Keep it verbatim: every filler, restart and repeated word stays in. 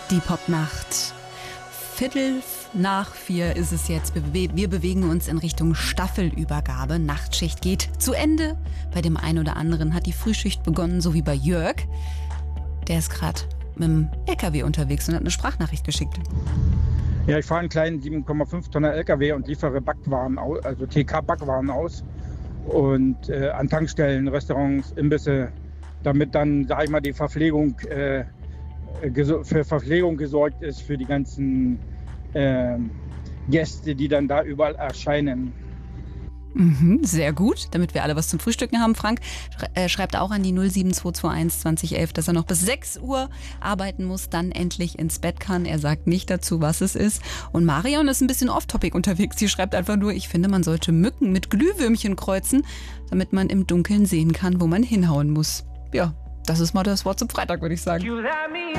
Die Popnacht. Viertel nach vier ist es jetzt. Wir bewegen uns in Richtung Staffelübergabe. Nachtschicht geht zu Ende. Bei dem einen oder anderen hat die Frühschicht begonnen, so wie bei Jörg. Der ist gerade mit dem L K W unterwegs und hat eine Sprachnachricht geschickt. Ja, ich fahre einen kleinen sieben Komma fünf Tonner L K W und liefere Backwaren aus, also T K-Backwaren aus. Und äh, an Tankstellen, Restaurants, Imbisse, damit dann, sag ich mal, die Verpflegung äh, für Verpflegung gesorgt ist für die ganzen äh, Gäste, die dann da überall erscheinen. Mhm, sehr gut, damit wir alle was zum Frühstücken haben. Frank äh, schreibt auch an die null sieben zwei zwei eins zwanzig elf, dass er noch bis sechs Uhr arbeiten muss, dann endlich ins Bett kann. Er sagt nicht dazu, was es ist. Und Marion ist ein bisschen off-topic unterwegs. Sie schreibt einfach nur, ich finde, man sollte Mücken mit Glühwürmchen kreuzen, damit man im Dunkeln sehen kann, wo man hinhauen muss. Ja, das ist mal das Wort zum Freitag, würde ich sagen.